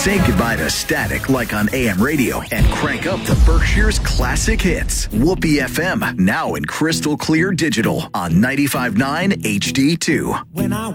Say goodbye to static like on AM radio and crank up the Berkshire's classic hits. Whoopee FM, now in crystal clear digital on 95.9 HD2. When I